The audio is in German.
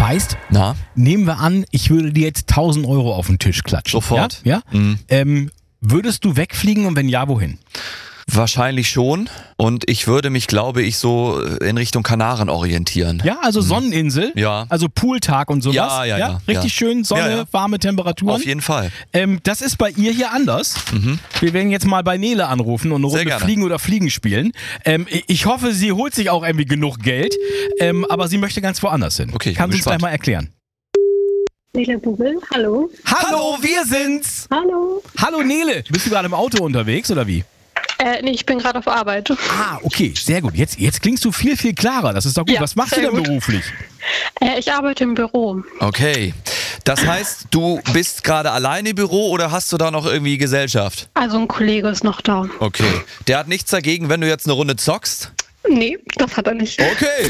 Feist, Na? nehmen wir an, ich würde dir jetzt 1.000 Euro auf den Tisch klatschen. Sofort. Ja? Würdest du wegfliegen und wenn ja, wohin? Wahrscheinlich schon. Und ich würde mich, glaube ich, so in Richtung Kanaren orientieren. Ja, also Sonneninsel, Ja. also Pooltag und sowas. Ja. Richtig schön, Sonne, Ja. warme Temperaturen. Auf jeden Fall. Das ist bei ihr hier anders. Wir werden jetzt mal bei Nele anrufen und eine Sehr Runde gerne. Fliegen oder Fliegen spielen. Ich hoffe, sie holt sich auch irgendwie genug Geld, aber sie möchte ganz woanders hin. Okay, ich Kann bin sie uns gleich gespannt. mal erklären. Nele Bubel, hallo. Hallo, wir sind's! Hallo. Hallo Nele, bist du gerade im Auto unterwegs oder wie? Nee, ich bin gerade auf Arbeit. Ah, okay, sehr gut. Jetzt klingst du viel, viel klarer. Das ist doch gut. Ja, Was machst du sehr denn gut. beruflich? Ich arbeite im Büro. Okay. Das heißt, du bist gerade alleine im Büro oder hast du da noch irgendwie Gesellschaft? Also ein Kollege ist noch da. Okay. Der hat nichts dagegen, wenn du jetzt eine Runde zockst? Nee, das hat er nicht. Okay.